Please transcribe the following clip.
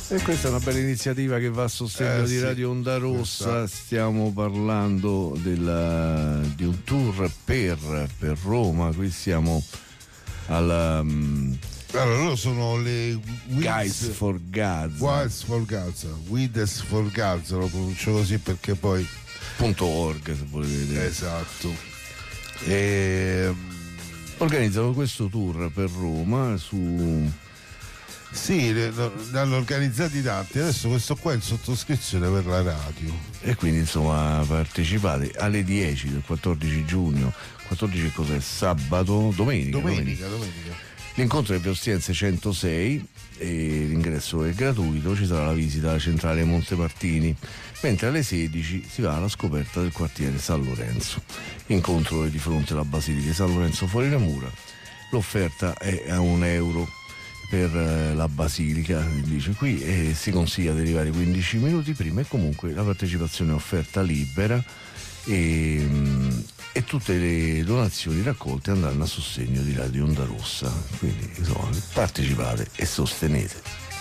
E questa è una bella iniziativa che va a sostegno di Radio Onda Rossa. Stiamo parlando di un tour per Roma. Qui siamo alla allora, loro sono le Guys for Gaza. Wides for Gaza, lo pronuncio così perché poi .org, se volete vedere. Esatto. Organizzano questo tour per Roma Sì, ne hanno organizzati tanti. Adesso questo qua è in sottoscrizione per la radio. E quindi insomma partecipate alle 10 del 14 giugno. 14 cos'è? Sabato? Domenica. L'incontro è via Ostiense 106 e l'ingresso è gratuito. Ci sarà la visita alla centrale Montemartini, mentre alle 16 si va alla scoperta del quartiere San Lorenzo. Incontro è di fronte alla Basilica di San Lorenzo fuori le mura. L'offerta è a €1 per la Basilica, dice qui, e si consiglia di arrivare 15 minuti prima, e comunque la partecipazione è offerta libera e tutte le donazioni raccolte andranno a sostegno di Radio Onda Rossa. Quindi insomma, partecipate e sostenete.